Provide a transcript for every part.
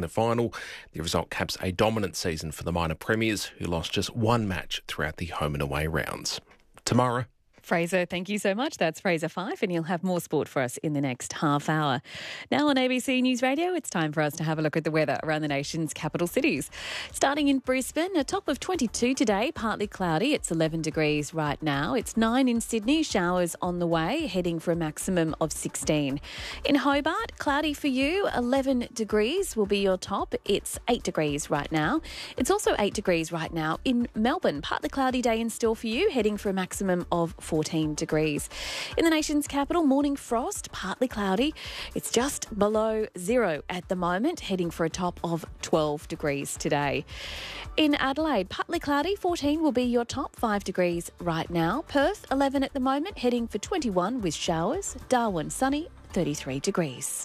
the final. The result caps a dominant season for the minor premiers, who lost just one match throughout the home and away rounds. Tamara. Fraser, thank you so much. That's Fraser Fife, and you'll have more sport for us in the next half hour. Now on ABC News Radio, it's time for us to have a look at the weather around the nation's capital cities. Starting in Brisbane, a top of 22 today, partly cloudy. It's 11 degrees right now. It's 9 in Sydney, showers on the way, heading for a maximum of 16. In Hobart, cloudy for you, 11 degrees will be your top. It's 8 degrees right now. It's also 8 degrees right now in Melbourne. Partly cloudy day in store for you, heading for a maximum of 14 degrees. In the nation's capital, morning frost, partly cloudy. It's just below zero at the moment, heading for a top of 12 degrees today. In Adelaide, partly cloudy, 14 will be your top, 5 degrees right now. Perth, 11 at the moment, heading for 21 with showers. Darwin, sunny, 33 degrees.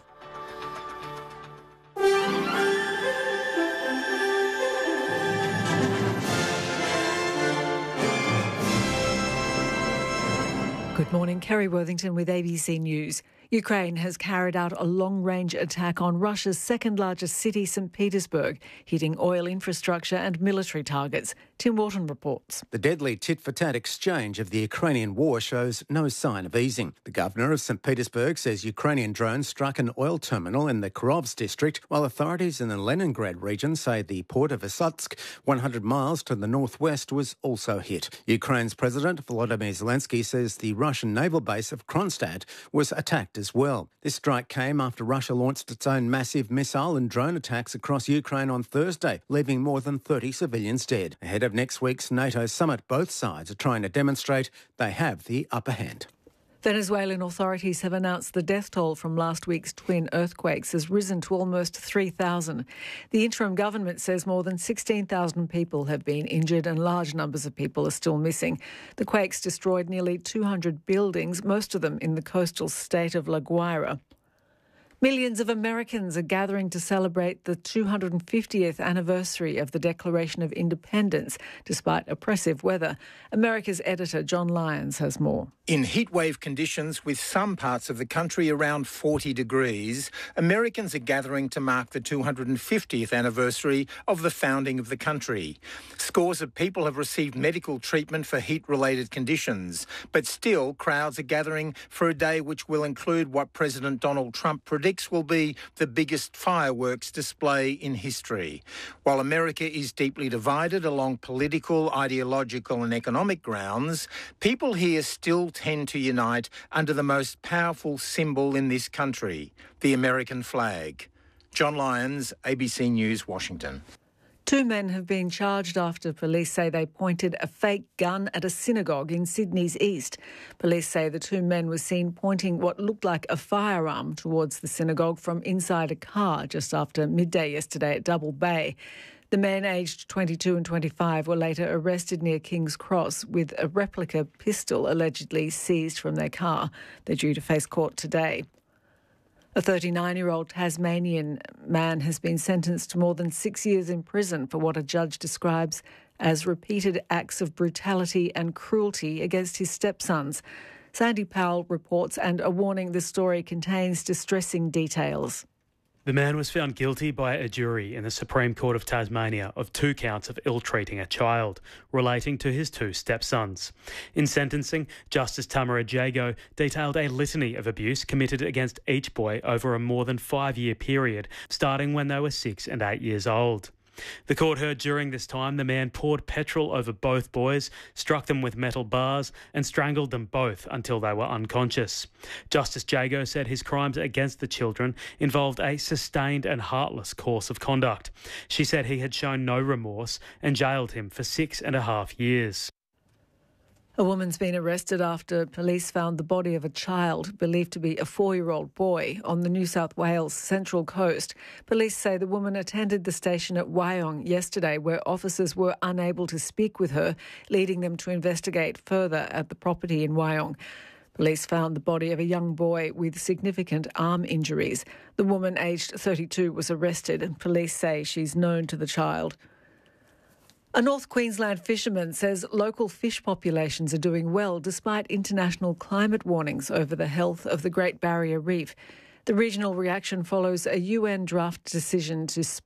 Good morning, Kerry Worthington with ABC News. Ukraine has carried out a long-range attack on Russia's second-largest city, St. Petersburg, hitting oil infrastructure and military targets. Tim Wharton reports. The deadly tit-for-tat exchange of the Ukrainian war shows no sign of easing. The governor of St. Petersburg says Ukrainian drones struck an oil terminal in the Khyrovsk district, while authorities in the Leningrad region say the port of Issyk, 100 miles to the northwest, was also hit. Ukraine's President Volodymyr Zelensky says the Russian naval base of Kronstadt was attacked as well. This strike came after Russia launched its own massive missile and drone attacks across Ukraine on Thursday, leaving more than 30 civilians dead. Ahead of next week's NATO summit, both sides are trying to demonstrate they have the upper hand. Venezuelan authorities have announced the death toll from last week's twin earthquakes has risen to almost 3,000. The interim government says more than 16,000 people have been injured and large numbers of people are still missing. The quakes destroyed nearly 200 buildings, most of them in the coastal state of La Guaira. Millions of Americans are gathering to celebrate the 250th anniversary of the Declaration of Independence, despite oppressive weather. America's editor John Lyons has more. In heatwave conditions with some parts of the country around 40 degrees, Americans are gathering to mark the 250th anniversary of the founding of the country. Scores of people have received medical treatment for heat-related conditions, but still crowds are gathering for a day which will include what President Donald Trump predicts will be the biggest fireworks display in history. While America is deeply divided along political, ideological and economic grounds, people here still tend to unite under the most powerful symbol in this country, the American flag. John Lyons, ABC News, Washington. 2 men have been charged after police say they pointed a fake gun at a synagogue in Sydney's east. Police say the 2 men were seen pointing what looked like a firearm towards the synagogue from inside a car just after midday yesterday at Double Bay. The men aged 22 and 25 were later arrested near King's Cross with a replica pistol allegedly seized from their car. They're due to face court today. A 39-year-old Tasmanian man has been sentenced to more than 6 years in prison for what a judge describes as repeated acts of brutality and cruelty against his stepsons. Sandy Powell reports, and a warning: this story contains distressing details. The man was found guilty by a jury in the Supreme Court of Tasmania of 2 counts of ill-treating a child relating to his 2 stepsons. In sentencing, Justice Tamara Jago detailed a litany of abuse committed against each boy over a more than 5-year period, starting when they were 6 and 8 years old. The court heard during this time the man poured petrol over both boys, struck them with metal bars and strangled them both until they were unconscious. Justice Jago said his crimes against the children involved a sustained and heartless course of conduct. She said he had shown no remorse and jailed him for 6.5 years. A woman's been arrested after police found the body of a child, believed to be a 4-year-old boy, on the New South Wales Central Coast. Police say the woman attended the station at Wyong yesterday, where officers were unable to speak with her, leading them to investigate further at the property in Wyong. Police found the body of a young boy with significant arm injuries. The woman, aged 32, was arrested, and police say she's known to the child. A North Queensland fisherman says local fish populations are doing well despite international climate warnings over the health of the Great Barrier Reef. The regional reaction follows a UN draft decision to